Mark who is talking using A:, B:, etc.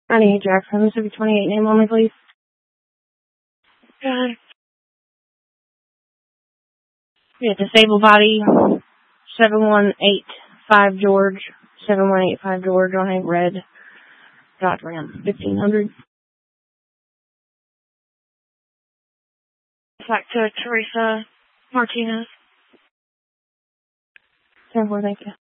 A: I need Jackson, Mississippi 28 name only, please.
B: God.
A: Yeah, disabled body, 7185 George, 7185 George on a red Dodge Ram, 1500.
B: Back to Teresa Martinez.
A: 10-4, thank you.